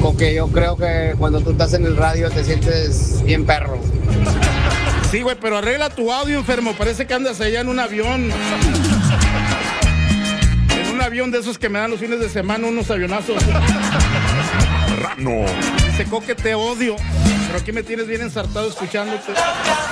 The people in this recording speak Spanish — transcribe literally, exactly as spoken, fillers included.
Porque yo creo que cuando tú estás en el radio te sientes bien perro. Sí, güey, pero arregla tu audio, enfermo. Parece que andas allá en un avión. En un avión de esos que me dan los fines de semana, unos avionazos. Rano. Dice, Coque, te odio. Pero aquí me tienes bien ensartado escuchándote.